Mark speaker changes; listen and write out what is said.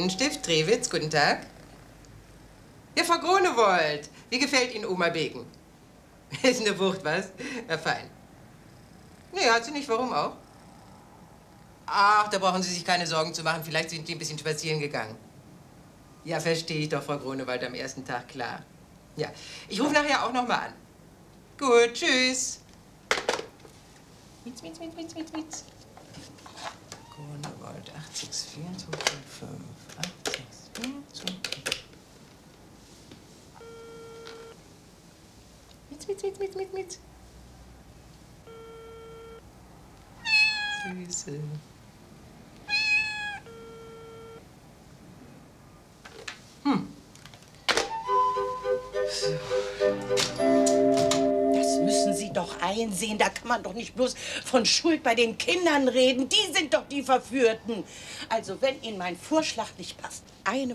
Speaker 1: Bienenstift, Trewitz, guten Tag. Ja, Frau Gronewold, wie gefällt Ihnen Oma Begen? Ist eine Wucht, was? Ja, fein. Nee, hat sie nicht. Warum auch? Ach, da brauchen Sie sich keine Sorgen zu machen. Vielleicht sind die ein bisschen spazieren gegangen. Ja, verstehe ich doch, Frau Grunewald, am ersten Tag, klar. Ja, ich rufe nachher auch noch mal an. Gut, tschüss. Mietz. Grunewald, 864 245. 864 245. Mietz. Süße.
Speaker 2: Das müssen Sie doch einsehen. Da kann man doch nicht bloß von Schuld bei den Kindern reden. Die sind doch die Verführten. Also, wenn Ihnen mein Vorschlag nicht passt, eine